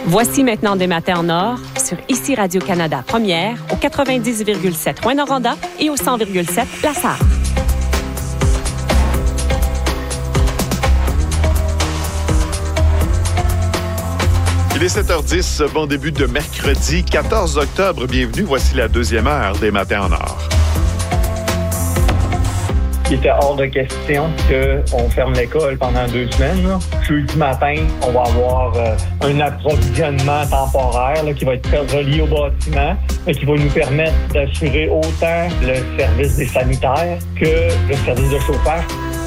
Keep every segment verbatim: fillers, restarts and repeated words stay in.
Voici maintenant des matins en or sur Ici Radio-Canada Première au quatre-vingt-dix virgule sept Rouyn-Noranda et au cent virgule sept La Sarre. Il est sept heures dix, bon début de mercredi quatorze octobre. Bienvenue, voici la deuxième heure des matins en or. Il était hors de question qu'on ferme l'école pendant deux semaines. Là. Jeudi matin, on va avoir euh, un approvisionnement temporaire là, qui va être relié au bâtiment et qui va nous permettre d'assurer autant le service des sanitaires que le service de chauffage.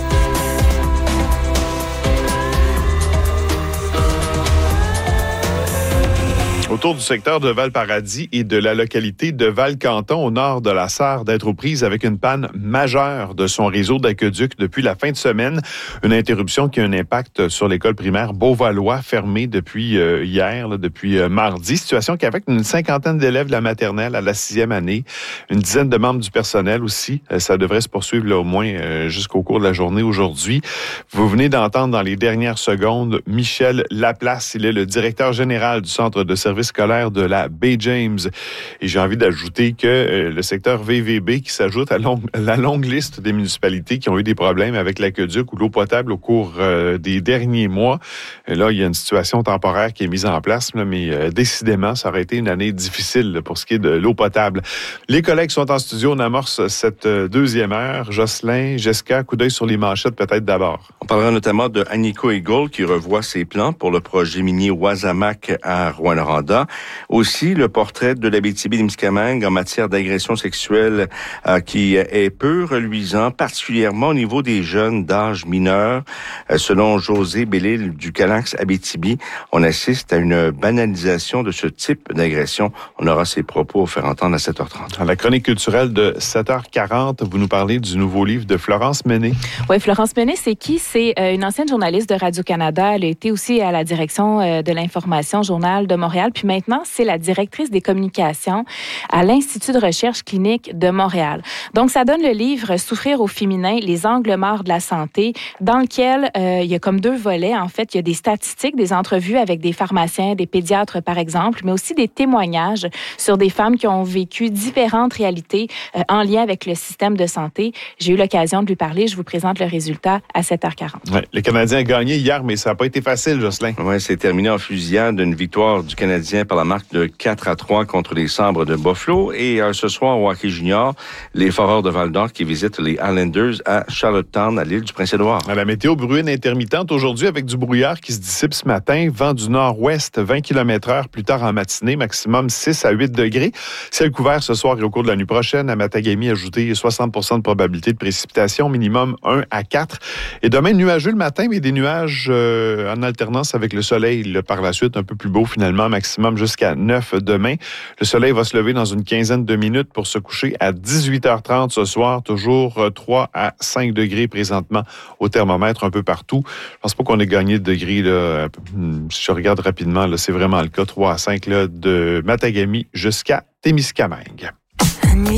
Autour du secteur de Val-Paradis et de la localité de Val-Canton, au nord de la Sarre, d'être aux prises avec une panne majeure de son réseau d'aqueduc depuis la fin de semaine. Une interruption qui a un impact sur l'école primaire Beauvalois, fermée depuis euh, hier, là, depuis euh, mardi. Situation qui affecte une cinquantaine d'élèves de la maternelle à la sixième année, une dizaine de membres du personnel aussi. Euh, ça devrait se poursuivre là, au moins euh, jusqu'au cours de la journée aujourd'hui. Vous venez d'entendre dans les dernières secondes Michel Laplace. Il est le directeur général du centre de services scolaire de la Baie-James. Et j'ai envie d'ajouter que euh, le secteur V V B qui s'ajoute à long, la longue liste des municipalités qui ont eu des problèmes avec l'aqueduc ou l'eau potable au cours euh, des derniers mois. Et là, il y a une situation temporaire qui est mise en place, là, mais euh, décidément, ça aurait été une année difficile là, pour ce qui est de l'eau potable. Les collègues sont en studio, on amorce cette euh, deuxième heure. Jocelyn, Jessica, coup d'œil sur les manchettes peut-être d'abord. On parlera notamment de Agnico Eagle qui revoit ses plans pour le projet minier Wasamac à Rouyn-Noranda. Aussi, le portrait de l'Abitibi-Témiscamingue en matière d'agression sexuelle euh, qui est peu reluisant, particulièrement au niveau des jeunes d'âge mineur. Euh, selon José Bellil du Calax Abitibi, on assiste à une banalisation de ce type d'agression. On aura ses propos à faire entendre à sept heures trente. Dans la chronique culturelle de sept heures quarante, vous nous parlez du nouveau livre de Florence Menet. Oui, Florence Menet, c'est qui? C'est euh, une ancienne journaliste de Radio-Canada. Elle a été aussi à la direction euh, de l'information Journal de Montréal. Puis maintenant, c'est la directrice des communications à l'Institut de recherche clinique de Montréal. Donc, ça donne le livre « Souffrir au féminin, les angles morts de la santé », dans lequel euh, il y a comme deux volets. En fait, il y a des statistiques, des entrevues avec des pharmaciens, des pédiatres, par exemple, mais aussi des témoignages sur des femmes qui ont vécu différentes réalités euh, en lien avec le système de santé. J'ai eu l'occasion de lui parler. Je vous présente le résultat à sept heures quarante. Ouais, le Canadien a gagné hier, mais ça n'a pas été facile, Jocelyn. Oui, c'est terminé en fusillade d'une victoire du Canadien par la marque de quatre à trois contre les Sabres de Buffalo. Et euh, ce soir, au hockey junior, les Foreurs de Val-d'Or qui visitent les Islanders à Charlottetown, à l'île du Prince-Édouard. À la météo bruine intermittente aujourd'hui avec du brouillard qui se dissipe ce matin. Vent du nord-ouest, vingt kilomètres heure plus tard en matinée, maximum six à huit degrés. Ciel couvert ce soir et au cours de la nuit prochaine. À Matagami, ajouté soixante pour cent de probabilité de précipitation, minimum un à quatre. Et demain, nuageux le matin, mais des nuages euh, en alternance avec le soleil. Là, par la suite, un peu plus beau finalement, maximum jusqu'à neuf demain. Le soleil va se lever dans une quinzaine de minutes pour se coucher à dix-huit heures trente ce soir. Toujours trois à cinq degrés présentement au thermomètre un peu partout. Je pense pas qu'on ait gagné de degrés. Là. Si je regarde rapidement, là, c'est vraiment le cas. trois à cinq là, de Matagami jusqu'à Témiscamingue.